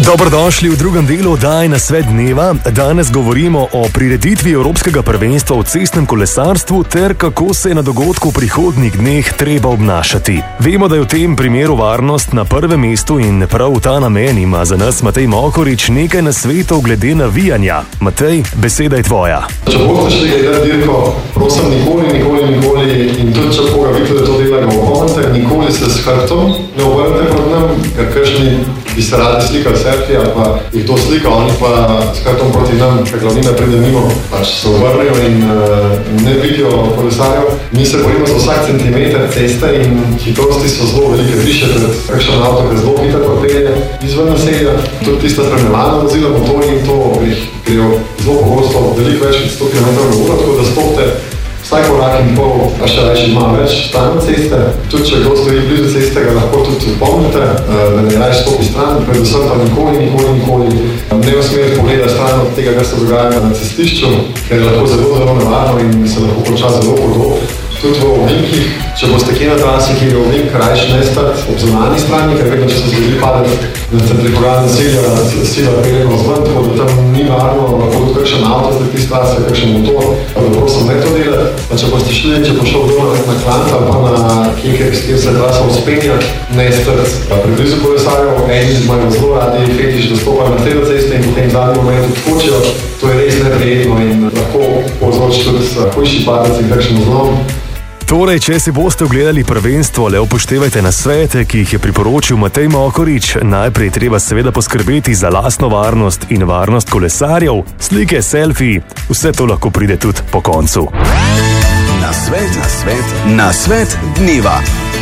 Dobrodošli v drugem delu oddaje Na svet dneva. Danes govorimo o prireditvi Evropskega prvenstva v cestnem kolesarstvu ter kako se na dogodku v prihodnjih dneh treba obnašati. Vemo, da je v tem primeru varnost na prvem mestu in prav v ta namen ima za nas Matej Mohorič nekaj nasvetov glede navijanja. Matej, beseda je tvoja. Če boste šli gledati dirko, prosim, nikoli in tudi če koga vidite, da to delajo opomnite, nikoli se s hrbtom ne obrnete proti nam, ker kakšni bi se radi slikali selfie ali pa jih to slika, oni pa s hrbtom proti nam, ker glavnina pride mimo, pač se obrnejo in ne vidijo kolesarjev. Mi se borimo za vsak centimeter ceste in hitrosti so zelo velike, više pred kakšen avto, ki zelo hitro pelje izven naselja. Tudi tista spremljevalna vozila, motorji in to grejo zelo pogosto veliko več kot 100 km/h, tako da stopite vsaj korak in pol, pa še več ima več stran ceste. Tudi če kdo stoji blizu ceste, ga lahko tudi upomnite, da ne raje stopi stran, predvsem pa nikoli ne usmeriti pogleda stran od tega, kar se dogaja na cestišču, ker je lahko zelo nevarno in se lahko konča zelo hudo. Tudi v ovinkih, če boste kje na trasi, ki je ovink, rajši ne stati ob zunanji strani, ker vedno, če se zgodi padati na centrifugalne sila peljeno zven, tako da tam ni varno, lahko tudi kakšen avto zleti s trase, kakšen motor, da prosim ne to delati. Pa če boste šli, če bo šel doma na klant ali pa na kjer se trasa uspenja, ne stati preblizu kolesarjev. Eni imajo zelo radi fetiš, da stopajo na sredo ceste in potem v zadnji moment odskočijo. To je res neprijetno in lahko povzroči tudi hujši padec in kakšen zlom. Torej, če si boste ogledali prvenstvo, le upoštevajte nasvete, ki jih je priporočil Matej Mohorič. Najprej treba seveda poskrbeti za lastno varnost in varnost kolesarjev, slike, selfiji, vse to lahko pride tudi po koncu. Na svet dneva.